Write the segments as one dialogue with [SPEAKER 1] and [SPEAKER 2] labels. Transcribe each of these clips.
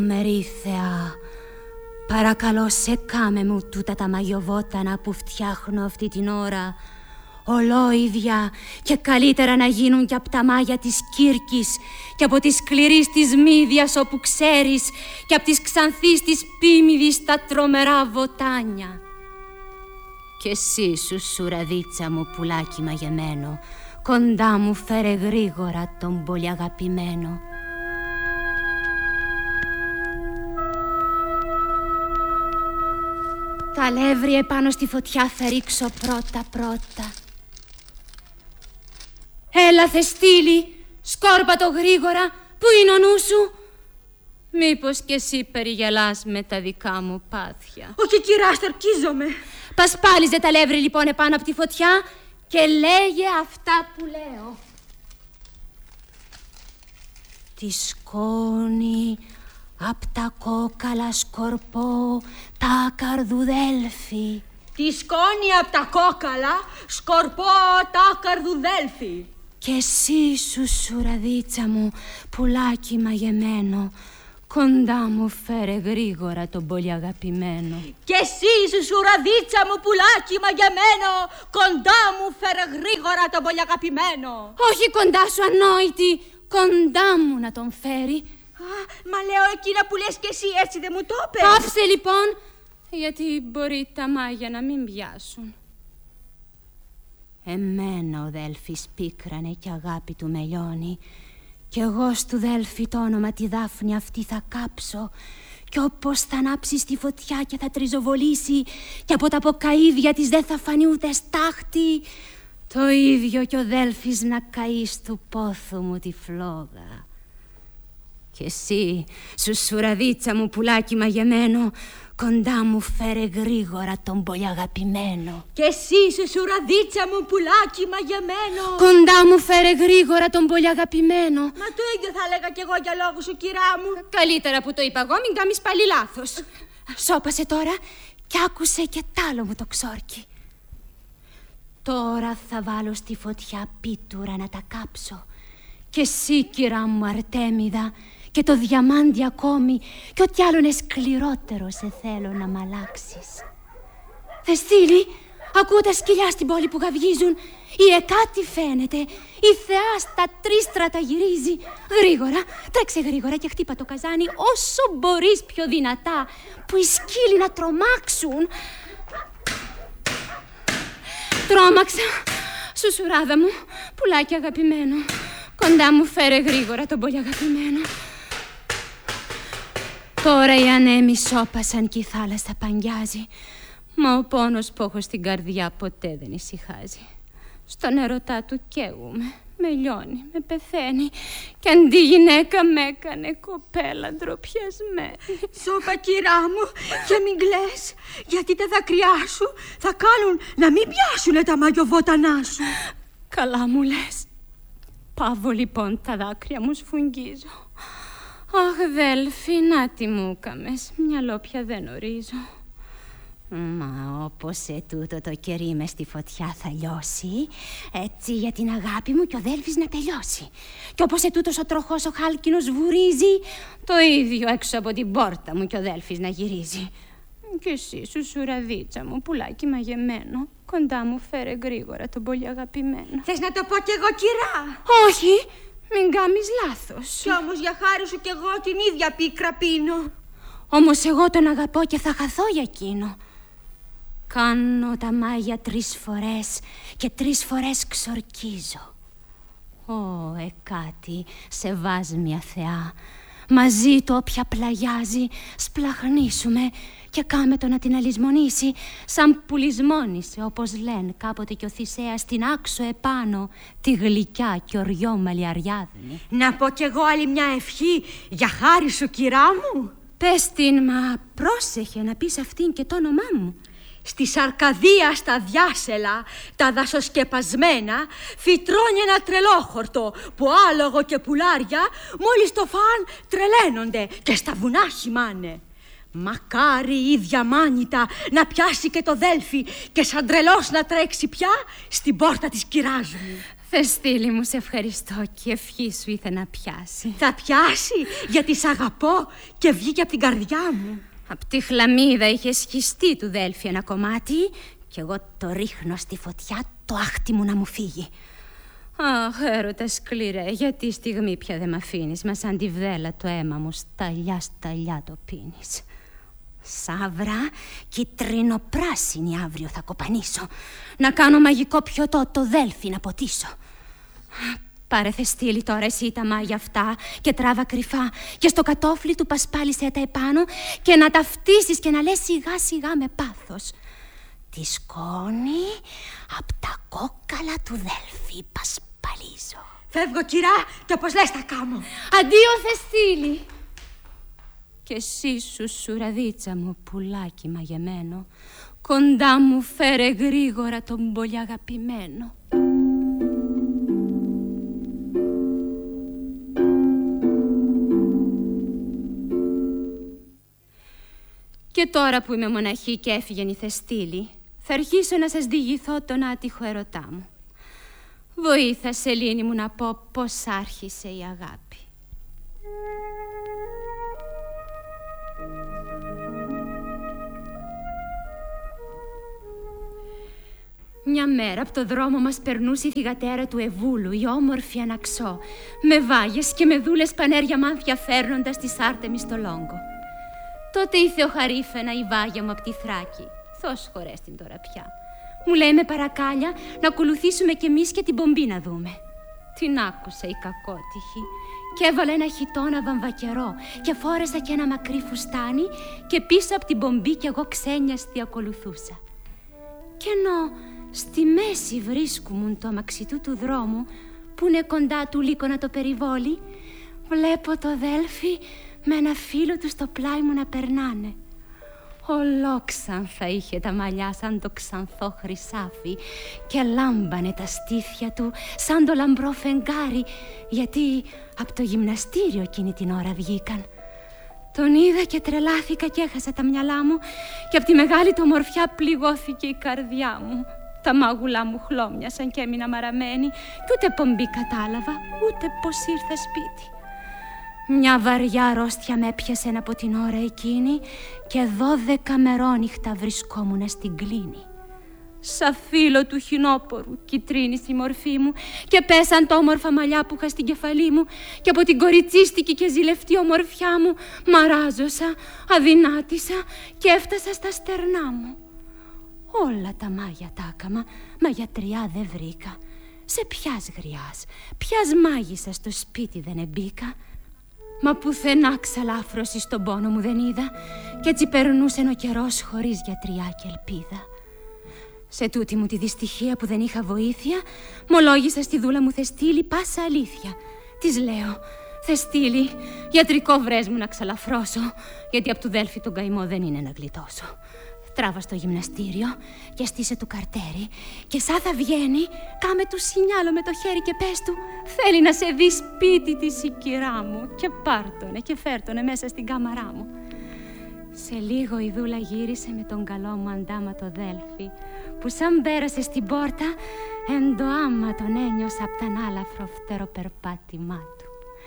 [SPEAKER 1] Μερίθεα, παρακαλώ σε κάμε μου τούτα τα μαγιοβότανα που φτιάχνω αυτή την ώρα, ολόιδια και καλύτερα να γίνουν και από τα μάγια της Κύρκης και από της σκληρής της Μύδιας όπου ξέρεις και από της ξανθής της Πίμιδης τα τρομερά βοτάνια. Κι εσύ σουραδίτσα μου πουλάκι μαγεμένο, κοντά μου φέρε γρήγορα τον πολύ αγαπημένο. Τα αλεύρι επάνω στη φωτιά θα ρίξω πρώτα. Έλα Θεστήλη, σκόρπα το γρήγορα, πού είναι ο νους σου? Μήπως κι εσύ περιγελάς με τα δικά μου πάθια?
[SPEAKER 2] Όχι κυρά, στερκίζομαι.
[SPEAKER 1] Πασπάλιζε τα αλεύρι λοιπόν επάνω από τη φωτιά και λέγε αυτά που λέω. Τη σκόνη απ' τα κόκαλα σκορπώ τα καρδουδέλφη.
[SPEAKER 2] Τη σκόνη απ' τα κόκαλα σκορπώ τα καρδουδέλφη.
[SPEAKER 1] Και εσύ σουραδίτσα μου πουλάκι μαγεμένο, κοντά μου φέρε γρήγορα τον πολύ αγαπημένο.
[SPEAKER 2] Και εσύ σουραδίτσα μου πουλάκι μαγεμένο, κοντά μου φέρε γρήγορα τον πολύ αγαπημένο.
[SPEAKER 1] Όχι κοντά σου ανόητη, κοντά μου να τον φέρει.
[SPEAKER 2] Μα λέω εκείνα που λες και εσύ, έτσι δεν μου το είπες?
[SPEAKER 1] Πάψε λοιπόν, γιατί μπορεί τα μάγια να μην πιάσουν. Εμένα ο Δέλφης πίκρανε και αγάπη του με λιώνει, κι εγώ στου Δέλφη το όνομα τη Δάφνη αυτή θα κάψω, κι όπως θα ανάψει στη φωτιά και θα τριζοβολήσει και από τα ποκαΐδια της δεν θα φανεί ούτε στάχτη, το ίδιο κι ο Δέλφης να καεί στου πόθου μου τη φλόγα. Και εσύ σουραδίτσα μου πουλάκι μαγεμένο, κοντά μου φέρε γρήγορα τον πολύ αγαπημένο.
[SPEAKER 2] Και εσύ σουραδίτσα μου πουλάκι μαγεμένο,
[SPEAKER 1] κοντά μου φέρε γρήγορα τον πολύ αγαπημένο.
[SPEAKER 2] Μα το ίδιο θα έλεγα κι εγώ για λόγου σου, κυρά μου.
[SPEAKER 1] Καλύτερα που το είπα εγώ, μην κάνεις πάλι λάθος. Σώπασε τώρα κι άκουσε και τ' άλλο μου το ξόρκι. Τώρα θα βάλω στη φωτιά πίτουρα να τα κάψω. Και εσύ κυρά μου Αρτέμιδα, και το διαμάντι ακόμη, και ό,τι άλλο είναι σκληρότερο σε θέλω να μ' αλλάξεις. Θεστήλη, ακούω τα σκυλιά στην πόλη που γαυγίζουν. Η εκάτη φαίνεται, η θεά στα τρίστρατα γυρίζει. Γρήγορα, τρέξε γρήγορα και χτύπα το καζάνι όσο μπορείς πιο δυνατά, που οι σκύλοι να τρομάξουν. Τρόμαξα, σουράδα μου, πουλάκι αγαπημένο, κοντά μου φέρε γρήγορα τον πολύ αγαπημένο. Τώρα οι ανέμοι σώπασαν και η θάλασσα παγιάζει, μα ο πόνος που έχω στην καρδιά ποτέ δεν ησυχάζει. Στον ερωτά του καίγουμε, με λιώνει, με πεθαίνει, κι αντί γυναίκα με έκανε κοπέλα ντροπιασμένη.
[SPEAKER 2] Σώπα κυρά μου και μην κλαις, γιατί τα δάκρυά σου θα κάνουν να μην πιάσουνε τα μαγιοβότανά σου.
[SPEAKER 1] Καλά μου λες. Πάβω λοιπόν τα δάκρυα μου σφουγγίζω. Αχ Δέλφη, να τι μου κάμες, μυαλό πια δεν ορίζω. Μα όπως σε τούτο το κερί μες στη φωτιά θα λιώσει, έτσι για την αγάπη μου κι ο Δέλφης να τελειώσει. Κι όπως σε τούτος ο τροχός ο χάλκινος βουρίζει, το ίδιο έξω από την πόρτα μου κι ο Δέλφης να γυρίζει. Κι εσύ σουραδίτσα μου πουλάκι μαγεμένο, κοντά μου φέρε γρήγορα τον πολύ αγαπημένο.
[SPEAKER 2] Θες να το πω κι εγώ κυρά?
[SPEAKER 1] Όχι, μην κάνεις λάθος.
[SPEAKER 2] Κι όμως για χάρη σου κι εγώ την ίδια πίκρα πίνω.
[SPEAKER 1] Όμως εγώ τον αγαπώ και θα χαθώ για εκείνο. Κάνω τα μάγια 3 φορές και 3 φορές ξορκίζω. Ω, εκάτη, σε βάσμια θεά, μαζί του όποια πλαγιάζει, σπλαχνίσουμε και κάμε το να την αλυσμονήσει, σαν που λησμόνησε, όπως λένε κάποτε κι ο Θησέας στην άξο επάνω, τη γλυκιά και οριόμαλη Αριάδνη.
[SPEAKER 2] Να πω κι εγώ άλλη μια ευχή για χάρη σου κυρά μου?
[SPEAKER 1] Πες την, μα πρόσεχε να πεις αυτήν και το όνομά μου.
[SPEAKER 2] Στη Αρκαδία στα διάσελα, τα δασοσκεπασμένα, φυτρώνει ένα τρελόχορτο που άλογο και πουλάρια μόλις το φαν τρελαίνονται και στα βουνά χυμάνε. Μακάρι η ίδια μάνιτα να πιάσει και το Δέλφι και σαν τρελός να τρέξει πια στην πόρτα της κυράς μου.
[SPEAKER 1] Θεστήλη μου, σε ευχαριστώ και η ευχή σου ήθελε να πιάσει.
[SPEAKER 2] Θα πιάσει, γιατί σ' αγαπώ και βγήκε από την καρδιά μου.
[SPEAKER 1] Απ' τη χλαμίδα είχε σχιστεί του Δέλφη ένα κομμάτι και εγώ το ρίχνω στη φωτιά, το άχτι μου να μου φύγει. Αχ, έρωτα σκληρέ, γιατί η στιγμή πια δεν μ' αφήνεις. Μα σαν τη βδέλα το αίμα μου σταλιά το πίνεις. Σαύρα κυτρινοπράσινη αύριο θα κοπανίσω. Να κάνω μαγικό πιωτό το Δέλφη να ποτίσω. Πάρε Θεστήλη τώρα εσύ τα μάγια αυτά και τράβα κρυφά και στο κατόφλι του πασπάλισέ τα επάνω και να τα φτύσεις και να λες σιγά σιγά με πάθος. Τη σκόνη απ' τα κόκαλα του Δέλφη πασπαλίζω.
[SPEAKER 2] Φεύγω κυρά και όπως λες θα κάμω.
[SPEAKER 1] Αντίο Θεστήλη. Και εσύ σου σουραδίτσα μου πουλάκι μαγεμένο, κοντά μου φέρε γρήγορα τον πολύ αγαπημένο. Και τώρα που είμαι μοναχή και έφυγε η Θεστήλη, θα αρχίσω να σας διηγηθώ τον άτυχο ερωτά μου. Βοήθα, Σελήνη μου, να πω πώς άρχισε η αγάπη. Μια μέρα από το δρόμο μας περνούσε η θυγατέρα του Εβούλου, η όμορφη Αναξώ, με βάγες και με δούλες πανέρια μάνθια φέρνοντας της Άρτεμις στο Λόγκο. Τότε η Θεοχαρίφαινα, η βάγια μου από τη Θράκη, θος χωρές την τώρα πια, μου λέει με παρακάλια να ακολουθήσουμε κι εμείς και την πομπή να δούμε. Την άκουσα η κακότυχη και έβαλε ένα χιτόνα βαμβακερό και φόρεσα και ένα μακρύ φουστάνι και πίσω από την πομπή κι εγώ ξένιαστη ακολουθούσα. Κι ενώ στη μέση βρίσκουμουν το αμαξιτού του δρόμου που είναι κοντά του λύκο να το περιβόλει, βλέπω το Δέλφη με ένα φίλο του στο πλάι μου να περνάνε. Ολόξανθα είχε τα μαλλιά σαν το ξανθό χρυσάφι και λάμπανε τα στήθια του σαν το λαμπρό φεγγάρι, γιατί από το γυμναστήριο εκείνη την ώρα βγήκαν. Τον είδα και τρελάθηκα και έχασα τα μυαλά μου και από τη μεγάλη του ομορφιά πληγώθηκε η καρδιά μου. Τα μάγουλά μου χλώμιασαν και έμεινα μαραμένη και ούτε πομπή κατάλαβα, ούτε πως ήρθα σπίτι. Μια βαριά αρρώστια με έπιασε από την ώρα εκείνη και 12 μερόνυχτα βρισκόμουν στην κλίνη. Σαν φύλλο του χινόπορου κυτρίνησε η μορφή μου και πέσαν τα όμορφα μαλλιά που είχα στην κεφαλή μου και από την κοριτσίστικη και ζηλευτή ομορφιά μου μαράζωσα, αδυνάτησα και έφτασα στα στερνά μου. Όλα τα μάγια τα έκαμα, μα γιατριά δεν βρήκα. Σε ποιας γριάς, ποιας μάγισσας στο σπίτι δεν εμπήκα. Μα πουθενά ξαλάφρωση στον πόνο μου δεν είδα κι έτσι περνούσε ο καιρός χωρίς γιατριά και ελπίδα. Σε τούτη μου τη δυστυχία που δεν είχα βοήθεια, μολόγησα στη δούλα μου Θεστήλη πάσα αλήθεια. Της λέω, Θεστήλη, γιατρικό βρες μου να ξαλαφρώσω, γιατί από του Δέλφη τον καημό δεν είναι να γλιτώσω. Τράβα στο γυμναστήριο και στήσε του καρτέρι και σαν θα βγαίνει, κάμε του σινιάλο με το χέρι και πες του, θέλει να σε δει σπίτι της η κυρά μου και πάρτονε και φέρτονε μέσα στην κάμαρά μου. Σε λίγο η δούλα γύρισε με τον καλό μου αντάματο Δέλφη, που σαν πέρασε στην πόρτα, εν το άμα τον ένιωσα απ' ταν άλαφρο φτερό περπάτημά του.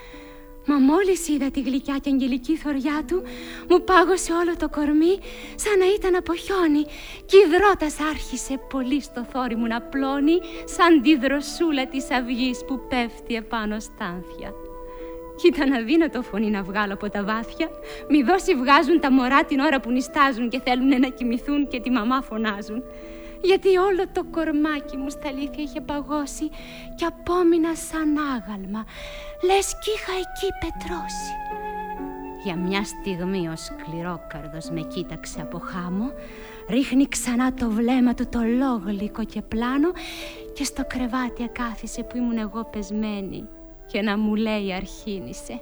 [SPEAKER 1] Μα μόλις είδα τη γλυκιά και αγγελική θωριά του, μου πάγωσε όλο το κορμί σαν να ήταν από χιόνι κι η δρότας άρχισε πολύ στο θόρι μου να πλώνει σαν τη δροσούλα της αυγής που πέφτει επάνω στάνθια. Κι ήταν αδύνατο φωνή να βγάλω από τα βάθια, μη δώσει βγάζουν τα μωρά την ώρα που νηστάζουν και θέλουν να κοιμηθούν και τη μαμά φωνάζουν. Γιατί όλο το κορμάκι μου στα αλήθεια είχε παγώσει και απόμεινα σαν άγαλμα, λες κι είχα εκεί πετρώσει. Για μια στιγμή ο σκληρόκαρδος με κοίταξε από χάμω, ρίχνει ξανά το βλέμμα του το λόγλικο και πλάνο και στο κρεβάτι ακάθισε που ήμουν εγώ πεσμένη και να μου λέει αρχίνησε.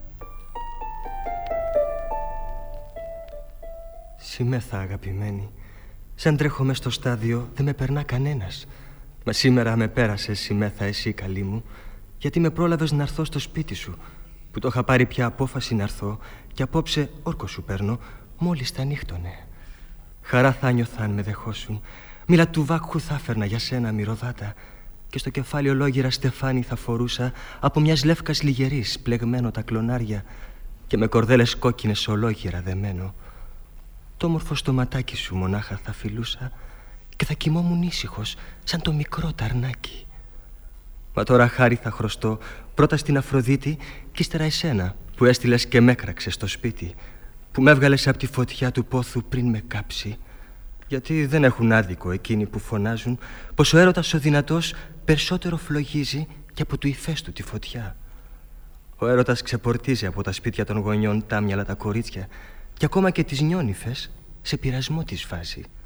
[SPEAKER 3] Σήμεθα αγαπημένη. Σαν τρέχω μες στο στάδιο δεν με περνά κανένας. Μα σήμερα με πέρασες Σήμεθα εσύ καλή μου, γιατί με πρόλαβες να έρθω στο σπίτι σου, που το είχα πάρει πια απόφαση να έρθω και απόψε όρκο σου παίρνω μόλις τα νύχτωνε. Χαρά θα νιώθα αν με δεχόσουν, μίλα του βάκχου θα φέρνα για σένα μυρωδάτα και στο κεφάλι ολόγυρα στεφάνι θα φορούσα από μιας λεύκας λιγερής πλεγμένο τα κλονάρια και με κορδέλες κόκκινες ολόγυρα δεμένο. Το όμορφο στοματάκι σου μονάχα θα φιλούσα και θα κοιμόμουν ήσυχος σαν το μικρό ταρνάκι. Μα τώρα χάρη θα χρωστώ πρώτα στην Αφροδίτη κι ύστερα εσένα που έστειλες και μ' έκραξες στο σπίτι, που με έβγαλες από τη φωτιά του πόθου πριν με κάψει. Γιατί δεν έχουν άδικο εκείνοι που φωνάζουν πως ο έρωτας ο δυνατός περισσότερο φλογίζει και από του ηφαίστου τη φωτιά. Ο έρωτας ξεπορτίζει από τα σπίτια των γονιών τάμιαλα τα κορίτσια και ακόμα και τις νιόνυφες σε πειρασμό τις βάζει.